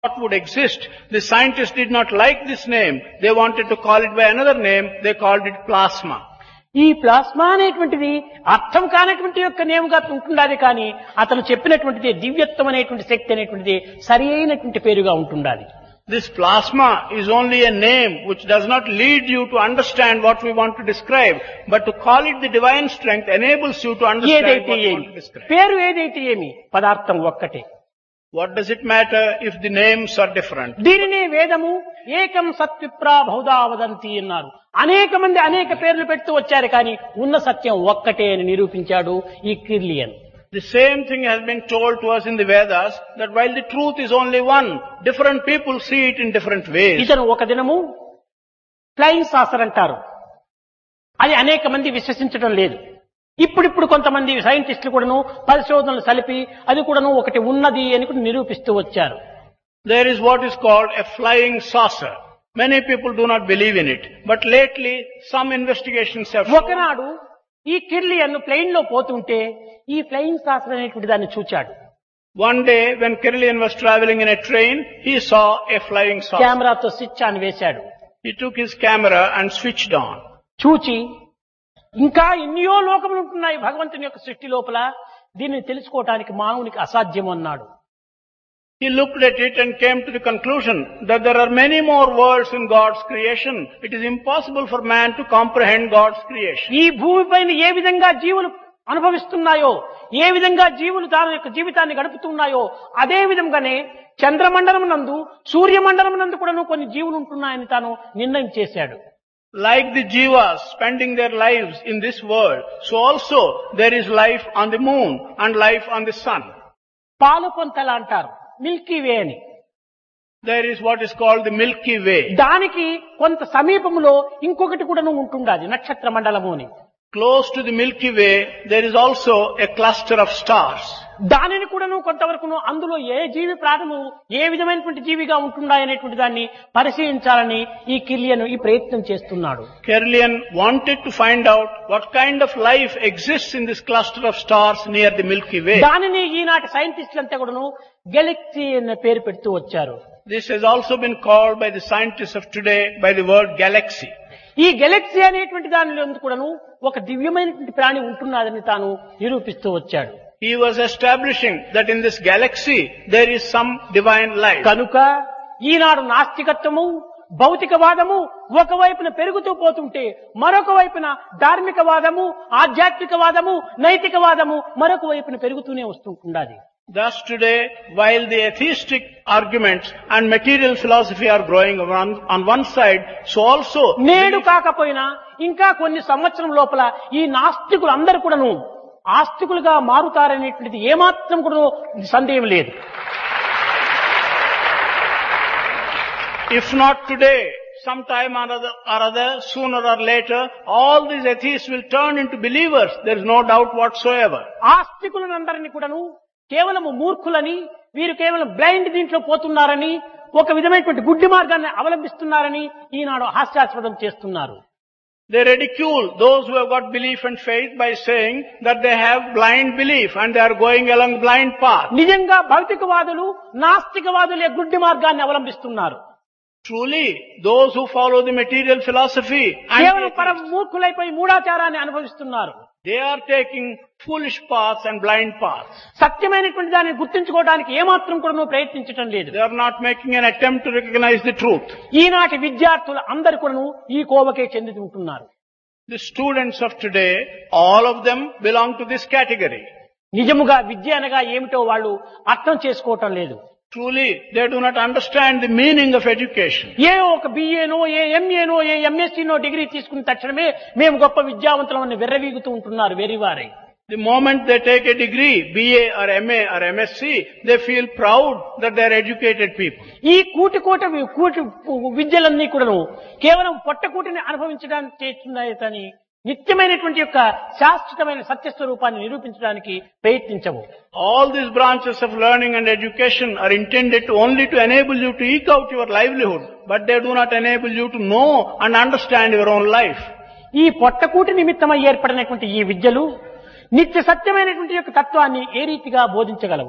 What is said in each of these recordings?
what would exist. The scientists did not like this name. They wanted to call it by another name. They called it plasma. ఈ plasma అనేటువంటిది అర్థం కానటువంటి యొక్క నేముగా ఉంటుండాలి కానీ అతను చెప్పినటువంటిది దివ్యత్వం అనేటువంటి శక్తి అనేటువంటిది సరి అయినటువంటి పేరుగా ఉంటుండాలి. This plasma is only a name which does not lead you to understand what we want to describe, but to call it the divine strength enables you to understand ఏదైతే what we ఏమి want to describe. పేరు ఏదైతే ఏమి పదార్థం ఒక్కటే. What does it matter if the names are different? దీనినే వేదము ఏకం సత్విప్రా బహుదా వదంతి అన్నారు. అనేక మంది అనేక పేర్లు పెడుతూ వచ్చారు కానీ ఉన్న సత్యం ఒక్కటే అని నిరూపించాడు ఈ Kirlian. The same thing has been told to us in the Vedas, that while the truth is only one, different people see it in different ways. ఇతను ఒక దినము ఫ్లయింగ్ సాసర్ అంటారు, అది అనేక మంది విశ్వసించడం లేదు. ఇప్పుడిప్పుడు కొంతమంది సైంటిస్టులు కూడాను పరిశోధనలు సలిపి అది కూడాను ఒకటి ఉన్నది అని కూడా నిరూపిస్తూ వచ్చారు. There is what is called a flying saucer. Many people do not believe in it, but lately some investigations have shown. ఒకనాడు ఈ కిర్లియన్ ప్లేన్ లో పోతుంటే ఈ ఫ్లయింగ్ సాసర్ అనేటువంటి దాన్ని చూచాడు. One day when Kirlian was traveling in a train, he saw a flying saucer. కెమెరాతో switch on వేశాడు. He took his camera and switched on. చూచి ఇంకా ఎన్నో లోకములు ఉంటున్నాయి భగవంతుని యొక్క సృష్టి లోపల, దీన్ని తెలుసుకోవటానికి మానవునికి అసాధ్యం అన్నాడు. He looked at it and came to the conclusion that there are many more worlds in God's creation. It is impossible for man to comprehend God's creation. ఈ భూమిపైన ఏ విధంగా జీవులు అనుభవిస్తున్నాయో, ఏ విధంగా జీవులు దాని యొక్క జీవితాన్ని గడుపుతున్నాయో అదే విధంగానే చంద్రమండలం నందు సూర్యమండలం నందు కూడా కొన్ని జీవులు ఉంటున్నాయని తాను నిర్ణయం చేశాడు. Like the jivas spending their lives in this world, so also there is life on the moon and life on the sun. పాలు పొంతల అంటారు, మిల్కీ వే అని. There is what is called the Milky Way. దానికి కొంత సమీపంలో ఇంకొకటి కూడా ఉంటుండాలి, నక్షత్ర మండలము అని. Close to the Milky Way, there is also a cluster of stars. దానిని కూడాను కొంతవరకు అందులో ఏ జీవి ప్రాణము ఏ విధమైనటువంటి జీవిగా ఉంటున్నాయనేటువంటి దాన్ని పరిశీలించాలని ఈ కిర్లియన్ ఈ ప్రయత్నం చేస్తున్నాడు. Kirlian wanted to find out what kind of life exists in this cluster of stars near the Milky Way. దానిని ఈనాటి సైంటిస్టులంతా కూడాను గెలాక్సీ అనే పేరు పెడుతూ వచ్చారు. This has also been called by the scientists of today by the word galaxy. ఈ Galaxy అనేటువంటి దానిలో కూడాను ఒక దివ్యమైనటువంటి ప్రాణి ఉంటున్నదని తాను నిరూపిస్తూ వచ్చాడు. He was establishing that in this galaxy there is some divine life. కనుక ఈనాడు నాస్తికత్వము భౌతికవాదము ఒకవైపున పెరుగుతూ పోతుంటే మరొక వైపున ధార్మికవాదము ఆధ్యాత్మికవాదము నైతికవాదము మరొక వైపున పెరుగుతూనే వస్తుండాలి. Thus today, while the atheistic arguments and material philosophy are growing on one side, so also నేడు కాకపోయినా ఇంకా కొన్ని సంవత్సరం లోపల ఈ నాస్తికులు అందరూ కూడాను ఆస్తికులుగా మారుతారనేటువంటిది ఏమాత్రం కూడా సందేహం లేదు. If not today, sometime or other, sooner or later, all these atheists will turn into believers. There is no doubt whatsoever. ఆస్తికులందరినీ కూడాను కేవలం మూర్ఖులని, వీరు కేవలం బ్లైండ్ దీంట్లో పోతున్నారని, ఒక విధమైనటువంటి గుడ్డి మార్గాన్ని అవలంబిస్తున్నారని ఈనాడు హాస్యాస్పదం చేస్తున్నారు. They ridicule those who have got belief and faith by saying that they have blind belief and they are going along blind path. నిజంగా భౌతికవాదులు నాస్తికవాదులే గుడ్డి మార్గాన్ని అవలంబిస్తున్నారు. Truly, those who follow the material philosophy కేవలం and పరమ మూర్ఖులైపోయి మూఢాచారాన్ని అనుభవిస్తున్నారు. they are taking foolish paths and blind paths. సత్యమైనటువంటి దాన్ని గుర్తించుకోవడానికి ఏమాత్రం కూడా ప్రయత్నించడం లేదు. They are not making an attempt to recognize the truth. ఈనాటి విద్యార్థులు అందరు కూడా ఈ కోవకే చెంది ఉంటున్నారు. The students of today, all of them belong to this category. నిజముగా విద్య అనగా ఏమిటో వాళ్ళు అర్థం చేసుకోవటం లేదు. Truly, they do not understand the meaning of education. ఏ ఒక బిఏనో ఏ ఎంఏనో ఏ ఎంఎస్సీనో డిగ్రీ తీసుకున్న తక్షణమే మేము గొప్ప విద్యావంతులమని వెర్రవీగుతూ ఉంటున్నారు వెరివారై. The moment they take a degree, BA or MA or MSc, they feel proud that they are educated people. ఈ కూటి విద్యలన్నీ కూడాను కేవలం పొట్టకూటిని అనుభవించడానికి చేస్తున్నాయి కానీ నిత్యమైనటువంటి యొక్క శాశ్వతమైన సత్యస్వరూపాన్ని నిరూపించడానికి ప్రయత్నించవు. All these branches of learning and education are intended only to enable you to eke out your livelihood, but they do not enable you to know and understand your own life. ఈ పొట్టకూటి నిమిత్తమై ఏర్పడినటువంటి ఈ విద్యలు నిత్య సత్యమైనటువంటి యొక్క తత్వాన్ని ఏ రీతిగా బోధించగలవు?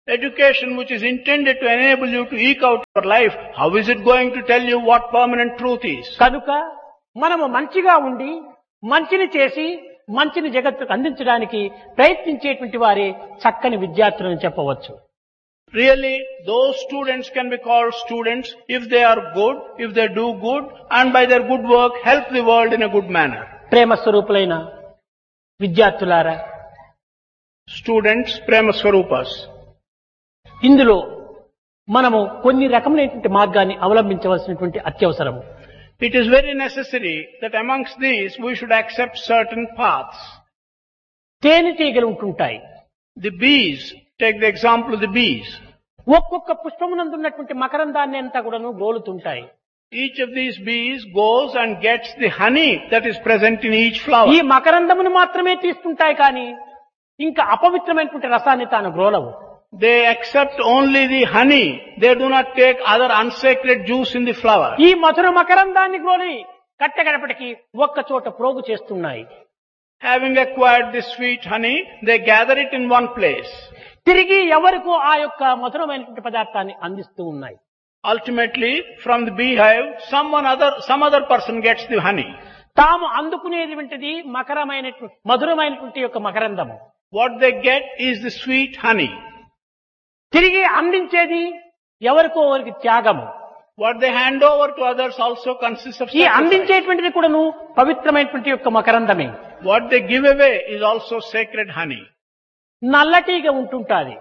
Education which is intended to enable you to eke out your life, how is it going to tell you what permanent truth is? కనుక మనము మంచిగా ఉండి మంచిని చేసి మంచిని జగత్తుకు అందించడానికి ప్రయత్నించేటువంటి వారే చక్కని విద్యార్థులని చెప్పవచ్చు. Really, those students can be called students if they are good, if they do good, and by their good work help the world in a good manner. ప్రేమ స్వరూపులైన విద్యార్థులారా, Students, Prema Swarupas. ఇందులో మనము కొన్ని రకమైనటువంటి మార్గాన్ని అవలంబించవలసినటువంటి అత్యవసరము. It is very necessary that amongst these we should accept certain paths. తేనెటీగలు ఉంటుంటాయి. The bees, take the example of the bees. ఒక్కొక్క పుష్పమునందున్నటువంటి మకరందాన్ని అంతా కూడాను గోలుతుంటాయి. Each of these bees goes and gets the honey that is present in each flower. ఈ మకరందమును మాత్రమే తీసుకుంటాయి కానీ ఇంకా అపవిత్రమైనటువంటి రసాన్ని తాను గ్రోలవు. They accept only the honey. They do not take other unsacred juice in the flower. ఈ మధుర మకరందాన్ని గ్రోలి కట్టగడపటికి ఒక్క చోట ప్రోగు చేస్తున్నాయి. Having acquired the sweet honey, they gather it in one place. తిరిగి ఎవరికో ఆ యొక్క మధురమైనటువంటి పదార్థాన్ని అందిస్తూ ఉన్నాయి. Ultimately, from the beehive, some other person gets the honey. తాము అందుకునేటువంటిది మధురమైనటువంటి యొక్క మకరందము. What they get is the sweet honey. తిరిగి అందించేది ఎవరికో వారికి త్యాగము. What they hand over to others also consists of ఈ sacrifice. అందించేటువంటిది కూడాను పవిత్రమైనటువంటి యొక్క మకరందమే. What they give away is also sacred honey. నల్లటీగ ఉంటుంటాది.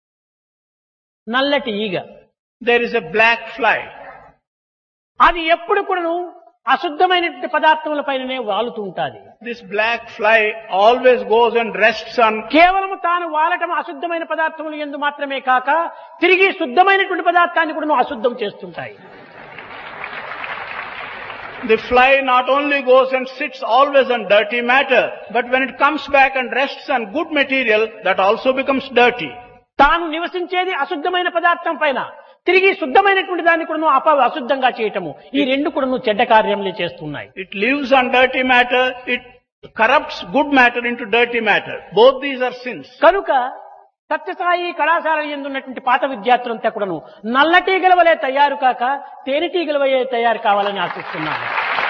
నల్లటి ఈగ. There is a black fly. అది ఎప్పుడు కూడాను అశుద్ధమైనటువంటి పదార్థముల పైననే వాలుతూ ఉంటాది. This black fly always goes and rests on. కేవలం తాను వాలటం అశుద్ధమైన పదార్థములు యందు మాత్రమే కాక తిరిగి శుద్ధమైనటువంటి పదార్థాన్ని కూడా అశుద్ధం చేస్తుంటాయి. The fly not only goes and sits always on dirty matter, but when it comes back and rests on good material, that also becomes dirty. తాను నివసించేది అశుద్ధమైన పదార్థం పైన తిరిగి శుద్ధమైనటువంటి దాన్ని కూడా అశుద్ధంగా చేయటము, ఈ రెండు కూడా చెడ్డ కార్యములే చేస్తున్నాయి. It lives on dirty matter, it corrupts good matter into dirty matter. Both these are sins. కనుక సత్యసాయి కళాశాల యందు ఉన్నటువంటి పాత విద్యార్థులంతా కూడాను నల్లటీగల వలె తయారు కాక తేనెటీగల వలె తయారు కావాలని ఆశిస్తున్నాను.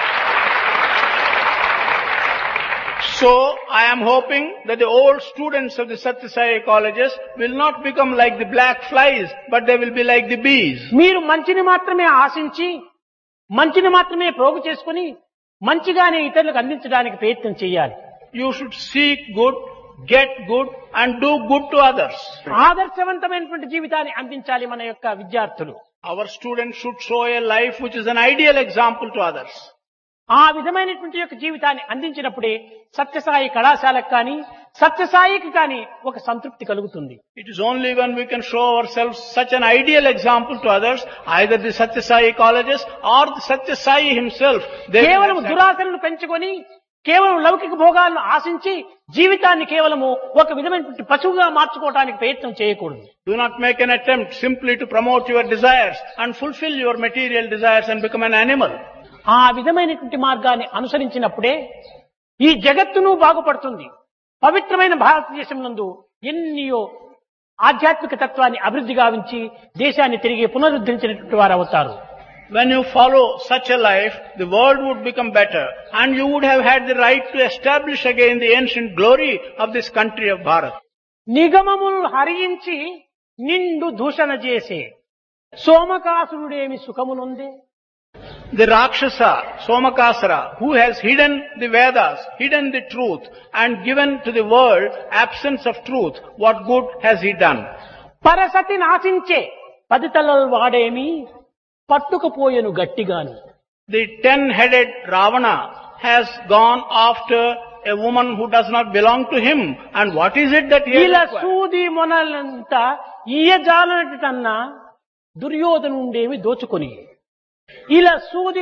So, I am hoping that the old students of the Satya Sai colleges will not become like the black flies, but they will be like the bees. మీరు మంచిని మాత్రమే ఆశించి మంచిని మాత్రమే ప్రోగు చేసుకుని మంచిగానే ఇతరులకు అందించడానికి ప్రయత్నం చేయాలి. You should seek good, get good, and do good to others. ఆదర్శవంతమైనటువంటి జీవితాన్ని అందించాలి మన యొక్క విద్యార్థులు. Our students should show a life which is an ideal example to others. ఆ విధమైనటువంటి యొక్క జీవితాన్ని అందించినప్పుడే సత్యసాయి కళాశాలకు కానీ సత్యసాయికి కానీ ఒక సంతృప్తి కలుగుతుంది. It is only when we can show ourselves such an ideal example to others, either the Satya Sai colleges or the Satya Sai himself. కేవలం దురాశలను పెంచుకొని కేవలం లౌకిక భోగాలను ఆశించి జీవితాన్ని కేవలము ఒక విధమైనటువంటి పశువుగా మార్చుకోవడానికి ప్రయత్నం చేయకూడదు. Do not make an attempt simply to promote your desires and fulfill your material desires and become an animal. ఆ విధమైనటువంటి మార్గాన్ని అనుసరించినప్పుడే ఈ జగత్తును బాగుపడుతుంది. పవిత్రమైన భారతదేశం నందు ఎన్నో ఆధ్యాత్మిక తత్వాన్ని అభివృద్ధి గావించి దేశాన్ని తిరిగి పునరుద్ధరించినటువంటి వారు అవుతారు. When you follow such a life, the world would become better and you would have had the right to establish again the ancient glory of this country of Bharat. నిగమములు హరించి నిండు దూషణ చేసే సోమకాసురుడేమి సుఖమునుందే. The Rakshasa, Somakasara, who has hidden the Vedas, hidden the truth and given to the world absence of truth, what good has he done? పరసతి నాశించే పదితలలు వాడేమి పట్టుకుపోయెను గట్టిగాను. The 10-headed Ravana has gone after a woman who does not belong to him. And what is it that he has ఇలా acquired? సూది మొనలంతా ఇయ్యజాలనటన్నా దుర్యోధనుండేమి దోచుకొని. ఇలా సూది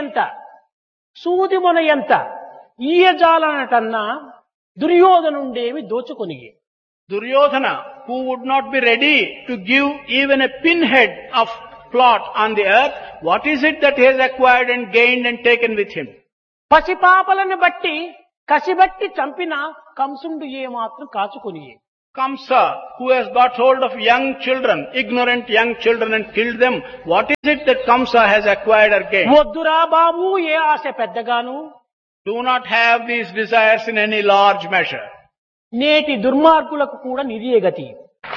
మొన ఎంత ఈయజాలనటన్నా దుర్యోధనుండేవి దోచుకొని. Duryodhana, who would not be ready to give even a pinhead of plot on the earth, what is it that he has acquired and gained and taken with him? పసిపాపలను బట్టి కసిబట్టి చంపిన కంసుండు ఏమాత్రం కాచుకొని. Kamsa, who has got hold of young children, ignorant young children and killed them, what is it that Kamsa has acquired or gained? వద్దురా బాబు ఏ ఆశ పెద్దగాను. Do not have these desires in any large measure. నేటి దుర్మార్గులకు కూడా నిదియే గతి.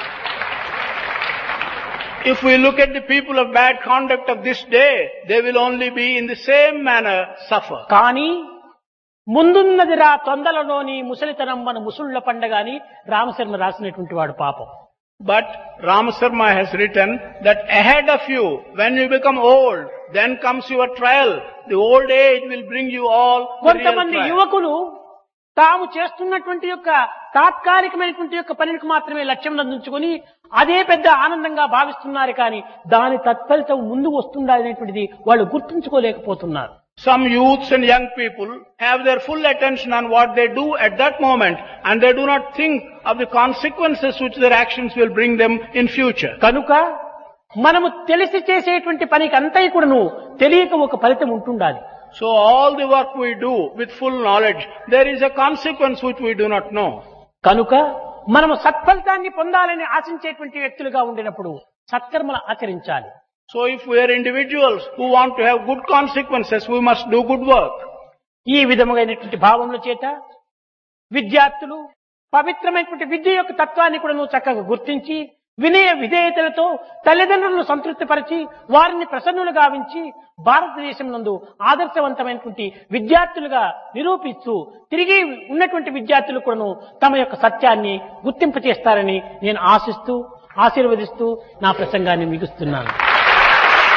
If we look at the people of bad conduct of this day, they will only be in the same manner suffer. కానీ ముందున్నదిరా తొందరలోని ముసలితనం మన ముసుళ్ల పండగ అని రామశర్మ రాసినటువంటి వాడు పాపం. But Ramasarma has written that ahead of you, when you become old, then comes your trial. The old age will bring you all the real కొంతమంది trial. యువకులు తాము చేస్తున్నటువంటి యొక్క తాత్కాలికమైనటువంటి యొక్క పనికి మాత్రమే లక్ష్యం అందించుకొని అదే పెద్ద ఆనందంగా భావిస్తున్నారు కానీ దాని తత్ఫలితం ముందు వస్తుందా అనేటువంటిది వాళ్ళు గుర్తుంచుకోలేకపోతున్నారు. Some youths and young people have their full attention on what they do at that moment, and they do not think of the consequences which their actions will bring them in future. కనుక మనము తెలిసి చేసేటువంటి పనికి అంతా కూడాను తెలియక ఒక ఫలితం ఉంటుండాలి. So all the work we do with full knowledge, there is a consequence which we do not know. కనుక మనము సత్ఫలితాన్ని పొందాలని ఆశించేటువంటి వ్యక్తులుగా ఉండినప్పుడు సత్కర్మలు ఆచరించాలి. So if we are individuals who want to have good consequences, we must do good work. ఈ విధమైనటువంటి భావముల చేత విద్యార్థులు పవిత్రమైనటువంటి విద్య యొక్క తత్వాన్ని కూడా చక్కగా గుర్తించి వినయ విధేయతలతో తల్లిదండ్రులను సంతృప్తిపరిచి వారిని ప్రసన్నులు గావించి భారతదేశం నందు ఆదర్శవంతమైనటువంటి విద్యార్థులుగా నిరూపిస్తూ తిరిగి ఉన్నటువంటి విద్యార్థులు కూడా తమ యొక్క సత్యాన్ని గుర్తింపచేస్తారని నేను ఆశిస్తూ ఆశీర్వదిస్తూ నా ప్రసంగాన్ని ముగిస్తున్నాను.